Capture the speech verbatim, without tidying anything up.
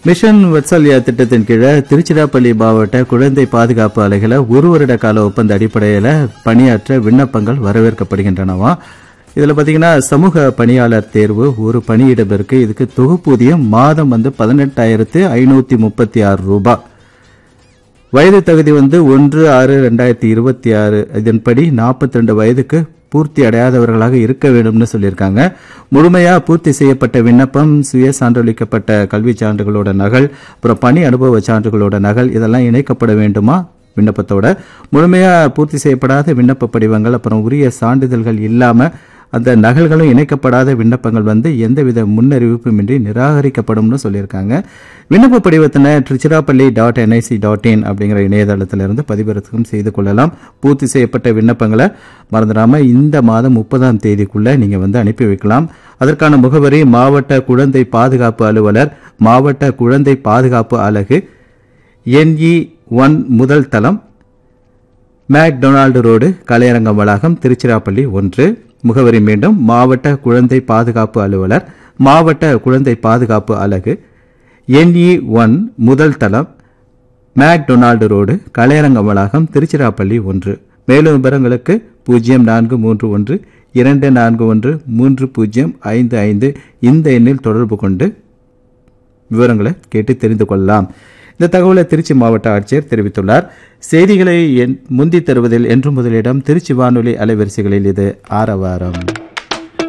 Mission Vatsalya திட்டத்தின் கீழே திருச்சிராப்பள்ளி மாவட்ட குழந்தை பாதுகாப்பு ஆலைகளை ஒரு வருட கால ஒப்பந்த அடிப்படையில் பணியாற்ற விண்ணப்பங்கள் வரவேற்கப்படுகின்றனவா. இதில் பார்த்தீங்கன்னா சமூக பணியாளர் தேர்வு ஒரு பணியிடமிருக்கு. இதுக்கு தொகுப்பூதியம் மாதம் வந்து பதினெட்டாயிரத்து ஐநூற்றி முப்பத்தி ஆறு ரூபாய். வயது தகுதி வந்து ஒன்று ஆறு ரெண்டாயிரத்தி இருபத்தி ஆறு இதன்படி நாற்பத்தி ரெண்டு வயதுக்கு பூர்த்தி அடையாதவர்களாக இருக்க வேண்டும்னு சொல்லியிருக்காங்க. முழுமையா பூர்த்தி செய்யப்பட்ட விண்ணப்பம், சுய சான்றளிக்கப்பட்ட கல்வி சான்றுகளோட நகல், அப்புறம் பணி அனுபவ சான்றுகளோட நகல் இதெல்லாம் இணைக்கப்பட வேண்டுமா விண்ணப்பத்தோட. முழுமையா பூர்த்தி செய்யப்படாத விண்ணப்ப படிவங்கள், அப்புறம் உரிய சான்றிதழ்கள் இல்லாம அந்த நகல்களும் இணைக்கப்படாத விண்ணப்பங்கள் வந்து எந்தவித முன்னறிவிப்புமின்றி நிராகரிக்கப்படும்னு சொல்லியிருக்காங்க. விண்ணப்ப படிவத்தினை Tiruchirappalli dot NIC dot in அப்படிங்கிற இணையதளத்திலிருந்து பதிவிறக்கம் செய்து கொள்ளலாம். பூர்த்தி செய்யப்பட்ட விண்ணப்பங்களை மறந்துடாம இந்த மாதம் முப்பதாம் தேதிக்குள்ள நீங்க வந்து அனுப்பி வைக்கலாம். அதற்கான முகவரி மாவட்ட குழந்தை பாதுகாப்பு அலுவலர், மாவட்ட குழந்தை பாதுகாப்பு அலகு, என்இ ஒன் முதல் தளம், மேக்டொனால்டு ரோடு, கலையரங்கம் வளாகம், திருச்சிராப்பள்ளி ஒன்று. முகவரி மீண்டும் மாவட்ட குழந்தை பாதுகாப்பு அலுவலர், மாவட்ட குழந்தை பாதுகாப்பு அலகு, என்இ ஒன் முதல் தளம், மேக்டொனால்டு ரோடு, கலையரங்கம் வளாகம், திருச்சிராப்பள்ளி ஒன்று. மேலும் விவரங்களுக்கு பூஜ்ஜியம் நான்கு மூன்று ஒன்று இரண்டு நான்கு ஒன்று மூன்று பூஜ்ஜியம் ஐந்து ஐந்து இந்த எண்ணில் தொடர்பு கொண்டு விவரங்களை கேட்டு தெரிந்து கொள்ளலாம். இந்த தகவலை திருச்சி மாவட்ட ஆட்சியர் தெரிவித்துள்ளார். செய்திகளை முந்தி தருவதில் என்று முதலிடம் திருச்சி வானொலி அலைவரிசைகளில் இது ஆரவாரம்.